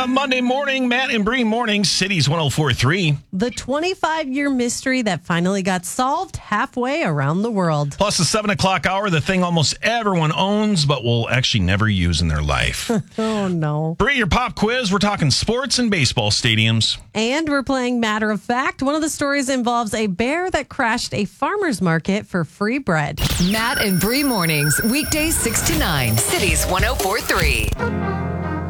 Monday morning, Matt and Bree mornings, Cities 104.3. The 25-year mystery that finally got solved halfway around the world. Plus the 7 o'clock hour, the thing almost everyone owns but will actually never use in their life. Oh, no. Bree, your pop quiz. We're talking sports and baseball stadiums. And we're playing Matter of Fact. One of the stories involves a bear that crashed a farmer's market for free bread. Matt and Bree mornings, weekdays 6 to 9, Cities 104.3.